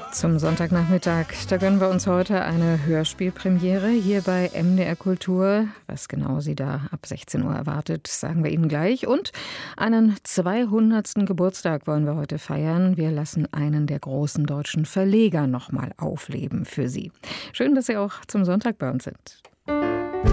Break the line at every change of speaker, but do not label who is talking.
Zum Sonntagnachmittag, da gönnen wir uns heute eine Hörspielpremiere hier bei MDR Kultur. Was genau Sie da ab 16 Uhr erwartet, sagen wir Ihnen gleich. Und einen 200. Geburtstag wollen wir heute feiern. Wir lassen einen der großen deutschen Verleger nochmal aufleben für Sie. Schön, dass Sie auch zum Sonntag bei uns sind.